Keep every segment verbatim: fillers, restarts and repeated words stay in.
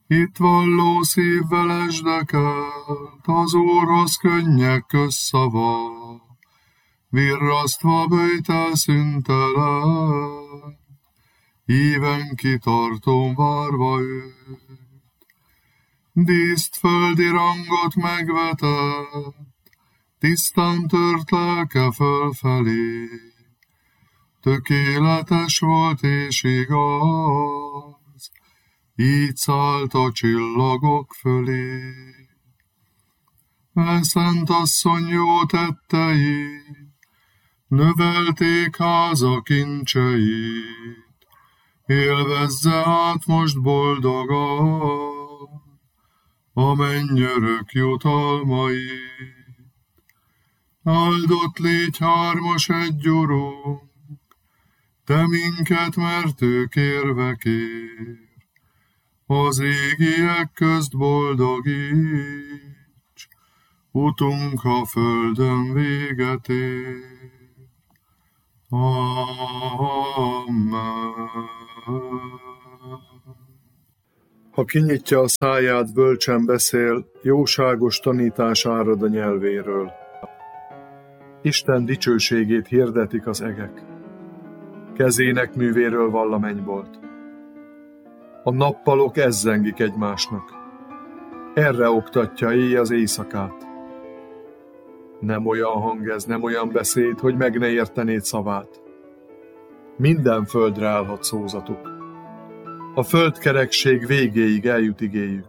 Itt valló szívvel esdekelt, az Úrhoz könnyek közszava, virrasztva böjtel szüntelen, íven kitartón várva őt. Díszt földi rangot megvetett, tisztán tört lelke fölfelé, tökéletes volt és igaz, így szállt a csillagok fölé. E szent asszony jó tettei, növelték háza kincseit, élvezze át most boldogan a mennyörök jutalmait. Áldott légy hármas egy Urunk, te minket mertő kér, az égiek közt boldogíts, utunk a földön véget ér. Amen. Ha kinyitja a száját, bölcsen beszél, jóságos tanítás árad a nyelvéről. Isten dicsőségét hirdetik az egek, kezének művéről vall a mennybolt. A nappalok ezzengik egymásnak, erre oktatja éj az éjszakát. Nem olyan hang ez, nem olyan beszéd, hogy meg ne értenéd szavát. Minden földre állhat szózatuk, a földkerekség végéig eljut igéjük.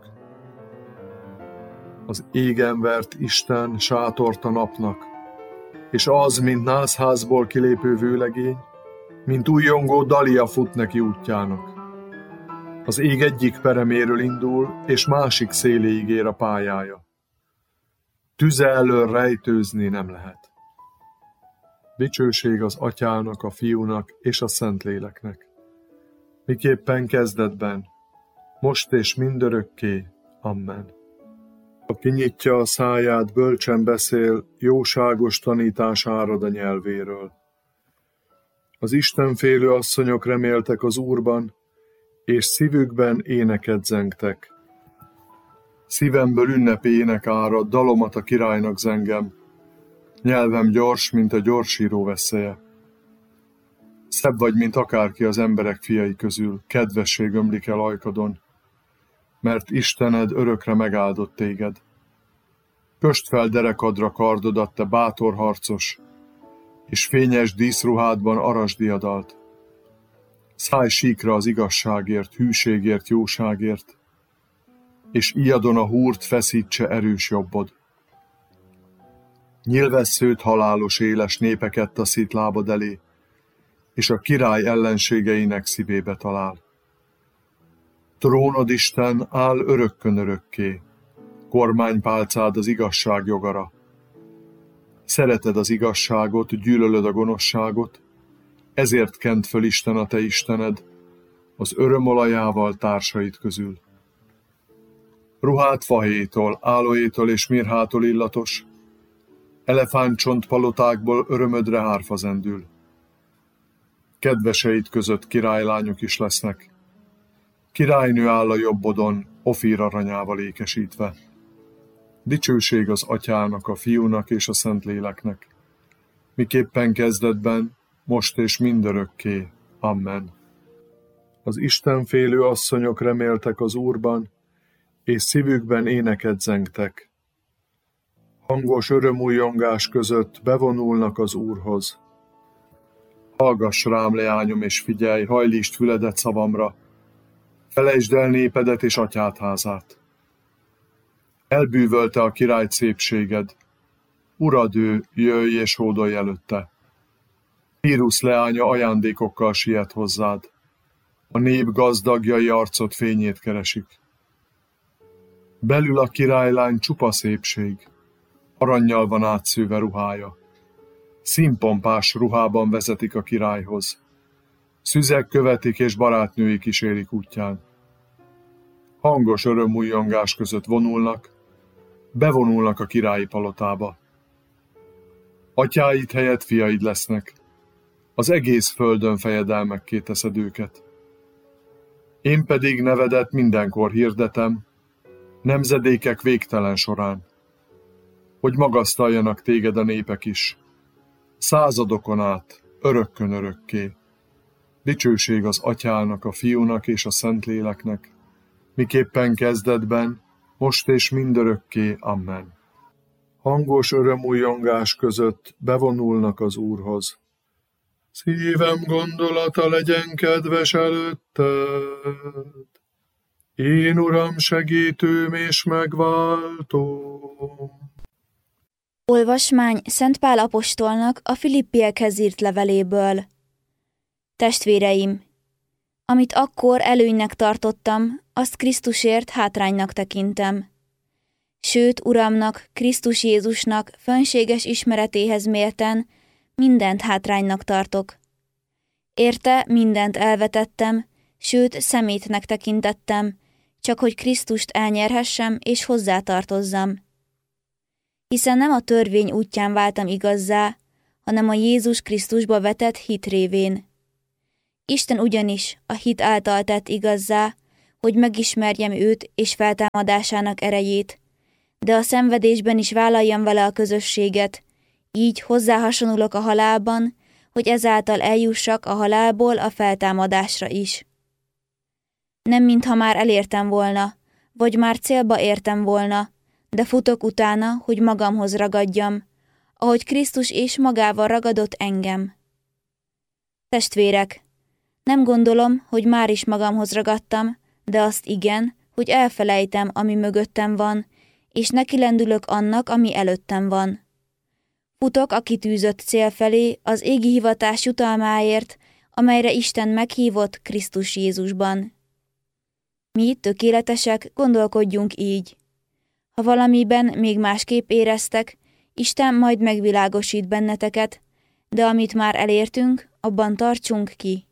Az égen vert Isten sátort a napnak, és az, mint nászházból kilépő vőlegény, mint újjongó dalia fut neki útjának. Az ég egyik pereméről indul, és másik széléig ér a pályája. Tüze elől rejtőzni nem lehet. Dicsőség az Atyának, a Fiúnak és a Szentléleknek, miképpen kezdetben, most és mindörökké. Amen. Ha kinyitja a száját, bölcsen beszél, jóságos tanítás árad a nyelvéről. Az istenfélő asszonyok reméltek az Úrban, és szívükben éneket zengtek. Szívemből ünnepi ének árad, dalomat a királynak zengem, nyelvem gyors, mint a gyorsíró vesszeje. Szebb vagy, mint akárki az emberek fiai közül, kedvesség ömlik el ajkadon, mert Istened örökre megáldott téged. Köst fel derekadra kardodat, te bátor harcos, és fényes díszruhádban arasdiadalt. Szállj síkra az igazságért, hűségért, jóságért, és ijadon a húrt feszítse erős jobbod. Nyilvesszőt halálos éles népeket taszít lábad elé, és a király ellenségeinek szívébe talál. Trónod, Isten, áll örökkön örökké, kormánypálcád az igazság jogara. Szereted az igazságot, gyűlölöd a gonoszságot, ezért kent föl Isten a te Istened, az örömolajával társait közül. Ruhát fahéjtól, álóétól és mirhától illatos, elefántcsont palotákból örömödre hárfa zendül. Kedveseid között királylányok is lesznek. Királynő áll a jobbodon, Ofír aranyával ékesítve. Dicsőség az Atyának, a Fiúnak és a Szentléleknek, miképpen kezdetben, most és mindörökké. Amen. Az istenfélő asszonyok reméltek az Úrban, és szívükben éneket zengtek. Hangos örömújongás között bevonulnak az Úrhoz. Hallgass rám, leányom, és figyelj, hajlítsd füledet szavamra, felejtsd el népedet és atyád házát. Elbűvölte a király szépséged, urad ő, jöjj és hódolj előtte. Tírusz leánya ajándékokkal siet hozzád, a nép gazdagjai arcod fényét keresik. Belül a királylány csupa szépség, arannyal van átszőve ruhája. Színpompás ruhában vezetik a királyhoz. Szüzek követik és barátnői kísérik útján. Hangos örömújongás között vonulnak, bevonulnak a királyi palotába. Atyáid helyett fiaid lesznek, az egész földön fejedelmekké teszed őket. Én pedig nevedet mindenkor hirdetem, nemzedékek végtelen során, hogy magasztaljanak téged a népek is, századokon át, örökkön örökké. Dicsőség az Atyának, a Fiúnak és a Szentléleknek, miképpen kezdetben, most és mindörökké. Amen. Hangos örömújongás között bevonulnak az Úrhoz. Szívem gondolata legyen kedves előtted, én Uram segítőm és megváltóm. Olvasmány Szent Pál apostolnak a Filippiekhez írt leveléből. Testvéreim, amit akkor előnynek tartottam, azt Krisztusért hátránynak tekintem. Sőt, Uramnak, Krisztus Jézusnak fönséges ismeretéhez mérten mindent hátránynak tartok. Érte mindent elvetettem, sőt, szemétnek tekintettem, csak hogy Krisztust elnyerhessem és hozzátartozzam. Hiszen nem a törvény útján váltam igazzá, hanem a Jézus Krisztusba vetett hit révén. Isten ugyanis a hit által tett igazzá, hogy megismerjem őt és feltámadásának erejét, de a szenvedésben is vállaljam vele a közösséget, így hozzáhasonulok a halálban, hogy ezáltal eljussak a halálból a feltámadásra is. Nem mintha már elértem volna, vagy már célba értem volna, de futok utána, hogy magamhoz ragadjam, ahogy Krisztus is magával ragadott engem. Testvérek, nem gondolom, hogy már is magamhoz ragadtam, de azt igen, hogy elfelejtem, ami mögöttem van, és nekilendülök annak, ami előttem van. Futok a kitűzött cél felé az égi hivatás jutalmáért, amelyre Isten meghívott Krisztus Jézusban. Mi, tökéletesek, gondolkodjunk így. Ha valamiben még másképp éreztek, Isten majd megvilágosít benneteket, de amit már elértünk, abban tartsunk ki.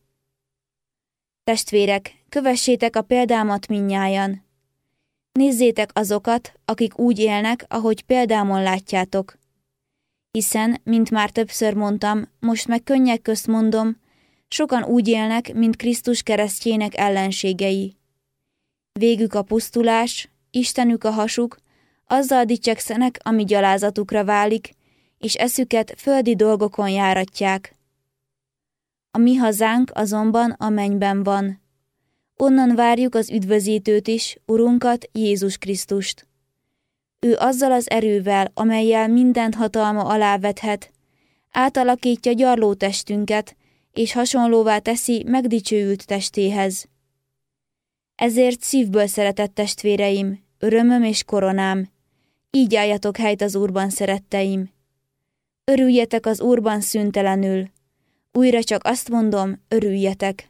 Testvérek, kövessétek a példámat mindnyájan. Nézzétek azokat, akik úgy élnek, ahogy példámon látjátok. Hiszen, mint már többször mondtam, most meg könnyek közt mondom, sokan úgy élnek, mint Krisztus keresztjének ellenségei. Végük a pusztulás, Istenük a hasuk, azzal dicsekszenek, ami gyalázatukra válik, és eszüket földi dolgokon járatják. A mi hazánk azonban a mennyben van. Onnan várjuk az üdvözítőt is, Urunkat, Jézus Krisztust. Ő azzal az erővel, amellyel mindent hatalma alá vethet, átalakítja gyarló testünket, és hasonlóvá teszi megdicsőült testéhez. Ezért szívből szeretett testvéreim, örömöm és koronám, így álljatok helyt az Úrban, szeretteim. Örüljetek az Úrban szüntelenül, újra csak azt mondom, örüljetek.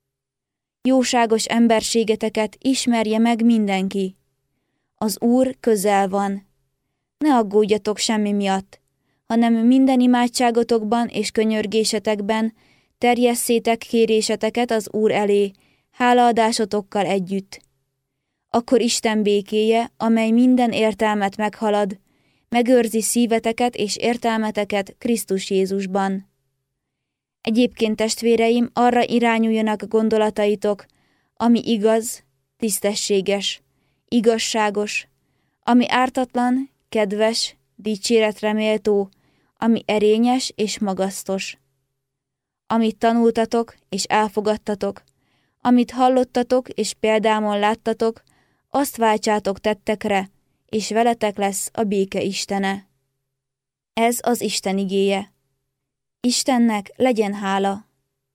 Jóságos emberségeteket ismerje meg mindenki. Az Úr közel van. Ne aggódjatok semmi miatt, hanem minden imádságotokban és könyörgésetekben terjesszétek kéréseteket az Úr elé, hálaadásotokkal együtt. Akkor Isten békéje, amely minden értelmet meghalad, megőrzi szíveteket és értelmeteket Krisztus Jézusban. Egyébként, testvéreim, arra irányuljanak gondolataitok, ami igaz, tisztességes, igazságos, ami ártatlan, kedves, dicséretre méltó, ami erényes és magasztos. Amit tanultatok és elfogadtatok, amit hallottatok és példámon láttatok, azt váltsátok tettekre, és veletek lesz a béke Istene. Ez az Isten igéje. Istennek legyen hála.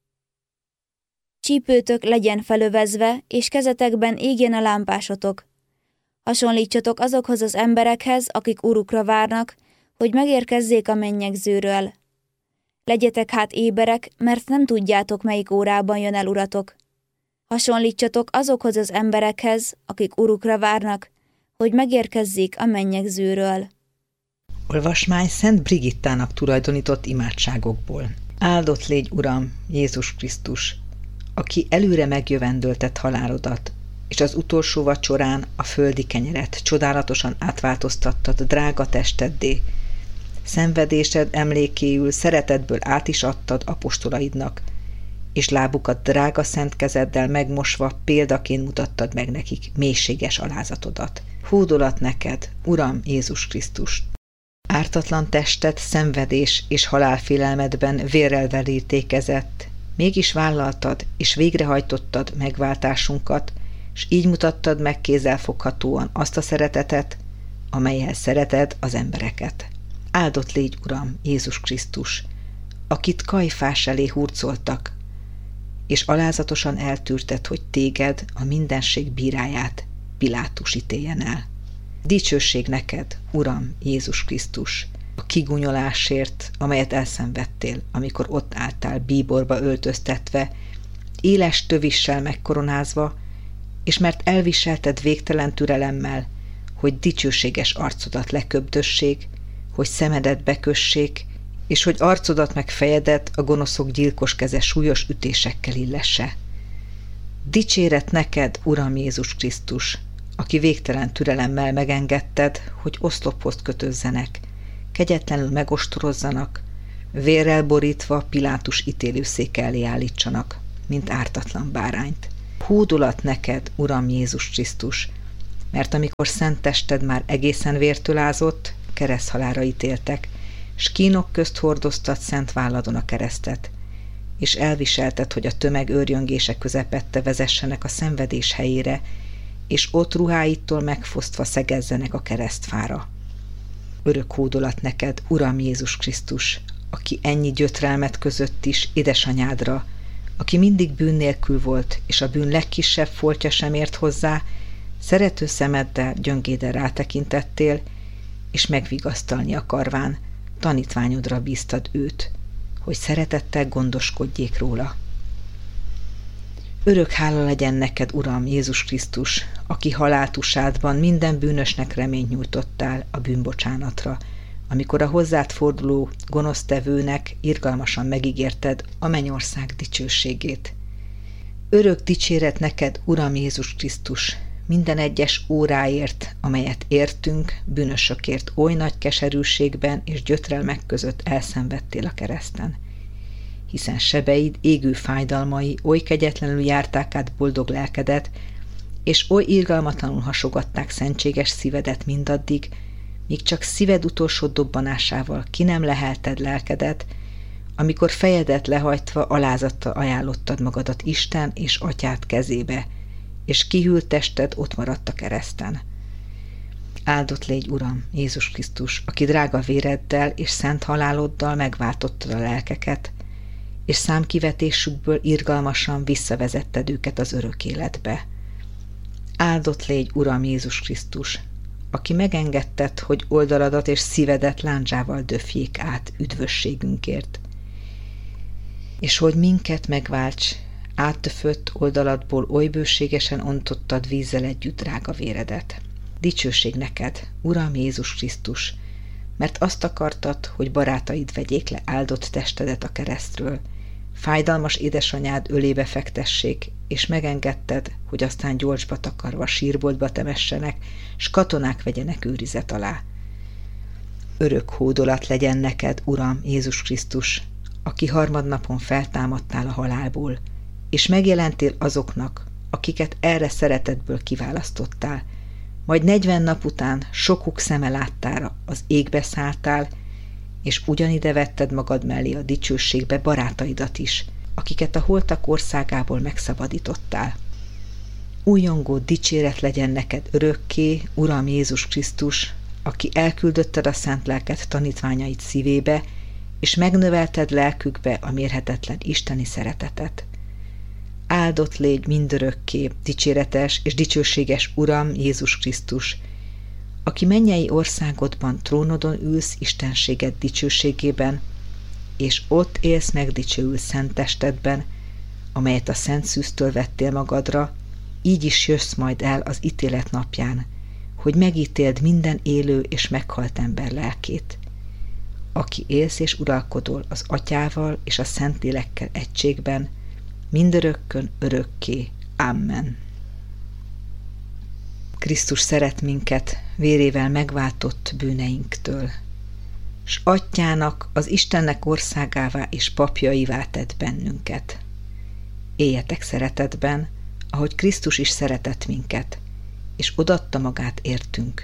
Csípőtök legyen felövezve, és kezetekben égjen a lámpásotok. Hasonlítsatok azokhoz az emberekhez, akik urukra várnak, hogy megérkezzék a mennyegzőről. Legyetek hát éberek, mert nem tudjátok, melyik órában jön el uratok. Hasonlítsatok azokhoz az emberekhez, akik urukra várnak, hogy megérkezzék a mennyegzőről. Olvasmány Szent Brigittának tulajdonított imádságokból. Áldott légy, Uram, Jézus Krisztus, aki előre megjövendöltett halálodat, és az utolsó vacsorán a földi kenyeret csodálatosan átváltoztattad drága testeddé. Szenvedésed emlékéül szeretetből át is adtad apostolaidnak, és lábukat drága szent kezeddel megmosva példaként mutattad meg nekik mélységes alázatodat. Hódolat neked, Uram Jézus Krisztus! Ártatlan tested szenvedés és halálfélelmedben vérrel verítékezett, mégis vállaltad és végrehajtottad megváltásunkat, s így mutattad meg kézzelfoghatóan azt a szeretetet, amellyel szereted az embereket. Áldott légy, Uram, Jézus Krisztus, akit Kajfás elé hurcoltak, és alázatosan eltűrted, hogy téged, a mindenség bíráját Pilátus ítéljen el. Dicsőség neked, Uram, Jézus Krisztus, a kigunyolásért, amelyet elszenvedtél, amikor ott álltál bíborba öltöztetve, éles tövissel megkoronázva, és mert elviselted végtelen türelemmel, hogy dicsőséges arcodat leköbdössék, hogy szemedet bekössék, és hogy arcodat meg fejedet a gonoszok gyilkos keze súlyos ütésekkel illesse. Dicséret neked, Uram Jézus Krisztus, aki végtelen türelemmel megengedted, hogy oszlophoz kötözzenek, kegyetlenül megostorozzanak, vérrel borítva Pilátus ítélőszék elé állítsanak, mint ártatlan bárányt. Hódolat neked, Uram Jézus Krisztus, mert amikor szent tested már egészen vértől ázott, kereszthalálra ítéltek, s kínok közt hordoztad szent válladon a keresztet, és elviselted, hogy a tömeg őrjöngése közepette vezessenek a szenvedés helyére, és ott ruháitól megfosztva szegezzenek a keresztfára. Örök hódolat neked, Uram Jézus Krisztus, aki ennyi gyötrelmet között is édesanyádra, aki mindig bűn nélkül volt, és a bűn legkisebb foltja sem ért hozzá, szerető szemeddel gyöngéden rátekintettél, és megvigasztalni akarván tanítványodra bíztad őt, hogy szeretettel gondoskodjék róla. Örök hála legyen neked, Uram Jézus Krisztus, aki haláltusádban minden bűnösnek reményt nyújtottál a bűnbocsánatra, amikor a hozzád forduló gonosztevőnek irgalmasan megígérted a mennyország dicsőségét. Örök dicséret neked, Uram Jézus Krisztus, minden egyes óráért, amelyet értünk, bűnösökért oly nagy keserűségben és gyötrelmek között elszenvedtél a kereszten. Hiszen sebeid, égő fájdalmai oly kegyetlenül járták át boldog lelkedet, és oly irgalmatlanul hasogatták szentséges szívedet mindaddig, míg csak szíved utolsó dobbanásával ki nem lehelted lelkedet, amikor fejedet lehajtva alázattal ajánlottad magadat Isten és Atyád kezébe, és kihűlt tested ott maradt a kereszten. Áldott légy, Uram, Jézus Krisztus, aki drága véreddel és szent haláloddal megváltottad a lelkeket, és számkivetésükből irgalmasan visszavezetted őket az örök életbe. Áldott légy, Uram Jézus Krisztus, aki megengedted, hogy oldaladat és szívedet lándzsával döfjék át üdvösségünkért, és hogy minket megválts, áttöfött oldaladból oly bőségesen ontottad vízzel együtt drága véredet. Dicsőség neked, Uram Jézus Krisztus, mert azt akartad, hogy barátaid vegyék le áldott testedet a keresztről, fájdalmas édesanyád ölébe fektessék, és megengedted, hogy aztán gyolcsba takarva sírboltba temessenek, s katonák vegyenek őrizet alá. Örök hódolat legyen neked, Uram Jézus Krisztus, aki harmadnapon feltámadtál a halálból, és megjelentél azoknak, akiket erre szeretetből kiválasztottál, majd negyven nap után sokuk szeme láttára az égbe szálltál, és ugyanide vetted magad mellé a dicsőségbe barátaidat is, akiket a holtak országából megszabadítottál. Újongó dicséret legyen neked örökké, Uram Jézus Krisztus, aki elküldötted a szent lelket tanítványaid szívébe, és megnövelted lelkükbe a mérhetetlen isteni szeretetet. Áldott légy mindörökké, dicséretes és dicsőséges Uram Jézus Krisztus, aki mennyei országodban trónodon ülsz istenséged dicsőségében, és ott élsz megdicsőül szent testedben, amelyet a szent szűztől vettél magadra, így is jössz majd el az ítélet napján, hogy megítéld minden élő és meghalt ember lelkét, aki élsz és uralkodol az Atyával és a Szentlélekkel egységben, mindörökkön örökké. Amen. Krisztus szeret minket, vérével megváltott bűneinktől, s Atyának, az Istennek országává és papjaivá tett bennünket. éljetek szeretetben, ahogy Krisztus is szeretett minket, és odaadta magát értünk.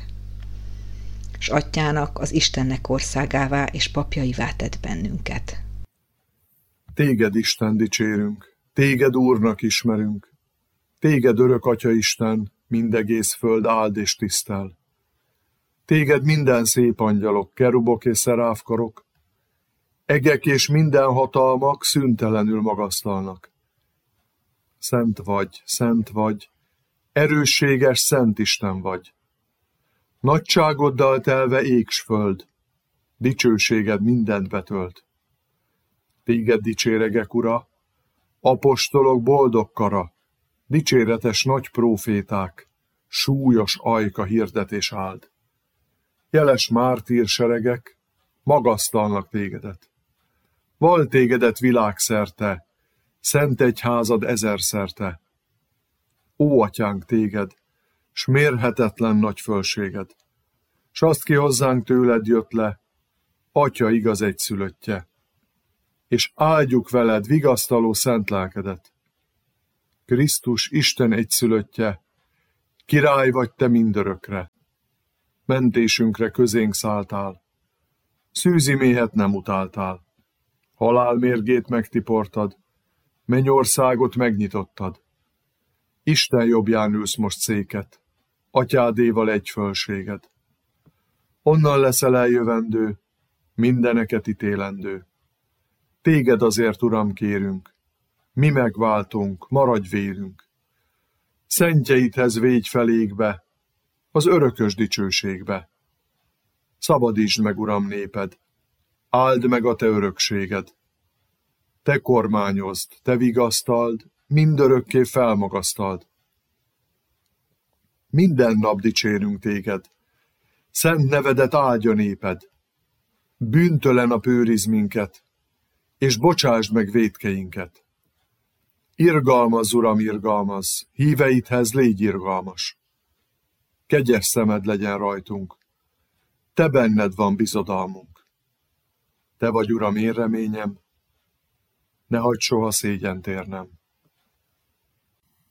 S Atyának, az Istennek országává és papjaivá tett bennünket. Téged, Isten, dicsérünk, téged Úrnak ismerünk, téged örök Atya Isten, mindegész föld áld és tisztel. Téged minden szép angyalok, kerubok és szeráfkarok, egek és minden hatalmak szüntelenül magasztalnak. Szent vagy, szent vagy, erősséges szent Isten vagy. Nagyságoddal telve ég s föld, dicsőséged mindent betölt. Téged dicséregek, Ura, apostolok boldog kara, dicséretes nagy próféták, súlyos ajka hirdetés áld. Jeles mártír seregek magasztalnak tégedet. Val tégedet világszerte, szent egyházad ezerszerte. Ó, Atyánk, téged, s mérhetetlen nagy fölséged, s azt ki hozzánk tőled jött le, Atya igaz egyszülöttje, és áldjuk veled vigasztaló szent lelkedet. Krisztus Isten egyszülöttje, király vagy te mindörökre, mentésünkre közénk szálltál, szűzi méhet nem utáltál, halál mérgét megtiportad, mennyországot megnyitottad. Isten jobbján ülsz most széket, Atyádéval egy fölséged. Onnan leszel eljövendő, mindeneket ítélendő. Téged azért, Uram, kérünk, mi megváltunk, maradj vérünk. Szentjeidhez végy felékbe, az örökös dicsőségbe. Szabadítsd meg, Uram, néped, áld meg a te örökséged. Te kormányozd, te vigasztald, mindörökké felmagasztald. Minden nap dicsérünk téged, szent nevedet áldja néped. Bűntelen a őrizz minket, és bocsásd meg vétkeinket. Irgalmazz, Uram, irgalmazz, híveidhez légy irgalmas. Kegyes szemed legyen rajtunk, te benned van bizodalmunk. Te vagy, Uram, én reményem, ne hagyd soha szégyent érnem.